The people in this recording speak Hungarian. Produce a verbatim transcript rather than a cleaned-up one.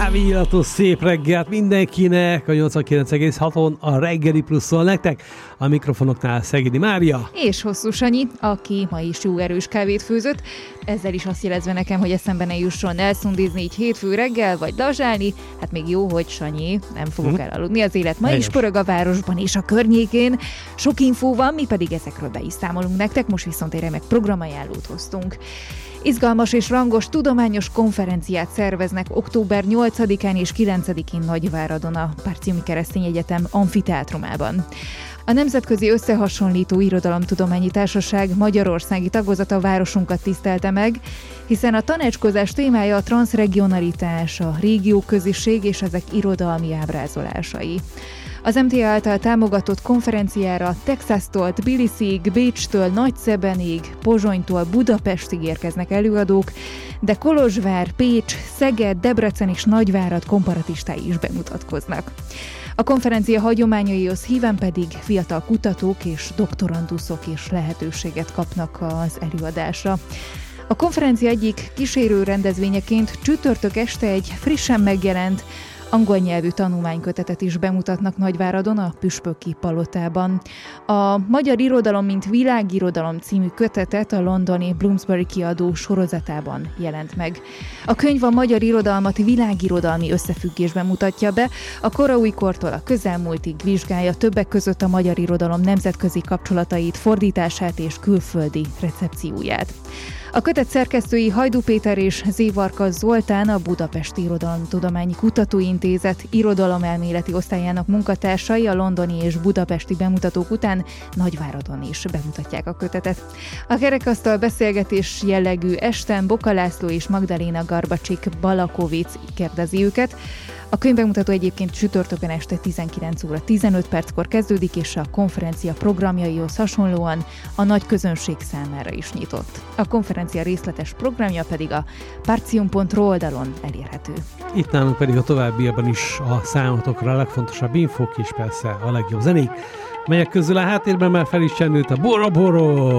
Ávílatos szép reggelt mindenkinek, a nyolcvankilenc egész haton a Reggeli Pluszon nektek, a mikrofonoknál Szegedi Mária. És Hosszú Sanyi, aki ma is jó erős kávét főzött, ezzel is azt jelezve nekem, hogy eszembe ne jusson elszundizni így hétfő reggel, vagy lazsálni, hát még jó, hogy Sanyi, nem fogok hmm. elaludni, az élet ma Helyes. is pörög a városban és a környékén, sok infó van, mi pedig ezekről be is számolunk nektek, most viszont egy remek programajánlót hoztunk. Izgalmas és rangos tudományos konferenciát szerveznek október nyolcadikán és kilencedikén Nagyváradon a Párciumi Keresztény Egyetem amfiteátrumában. A Nemzetközi Összehasonlító Irodalomtudományi Társaság magyarországi tagozata a városunkat tisztelte meg, hiszen a tanácskozás témája a transzregionalitás, a régióköziség és ezek irodalmi ábrázolásai. Az em té á által támogatott konferenciára Texastól Tbilisiig, Bécstől Nagyszebenig, Pozsonytól Budapestig érkeznek előadók, de Kolozsvár, Pécs, Szeged, Debrecen és Nagyvárad komparatistái is bemutatkoznak. A konferencia hagyományaihoz híven pedig fiatal kutatók és doktoranduszok is lehetőséget kapnak az előadásra. A konferencia egyik kísérő rendezvényeként csütörtök este egy frissen megjelent angol nyelvű tanulmánykötetet is bemutatnak Nagyváradon a Püspöki Palotában. A Magyar Irodalom, mint világirodalom című kötetet a londoni Bloomsbury kiadó sorozatában jelent meg. A könyv a magyar irodalmat világirodalmi összefüggésben mutatja be, a koraújkortól a közelmúltig vizsgálja többek között a magyar irodalom nemzetközi kapcsolatait, fordítását és külföldi recepcióját. A kötet szerkesztői Hajdú Péter és Zévarka Zoltán, a Budapesti Irodalomtudományi Kutatóintézet irodalomelméleti osztályának munkatársai a londoni és budapesti bemutatók után Nagyváradon is bemutatják a kötetet. A kerekasztal beszélgetés jellegű esten Boka László és Magdaléna Garbacsik Balakovic kérdezi őket. A könyvbemutató egyébként csütörtökön este tizenkilenc óra tizenöt perckor kezdődik, és a konferencia programjaihoz hasonlóan a nagy közönség számára is nyitott. A konferencia részletes programja pedig a partium pont ro oldalon elérhető. Itt nálunk pedig a továbbiakban is a számotokra a legfontosabb infók és persze a legjobb zenék, melyek közül a háttérben már fel is csendült a Bora Boro.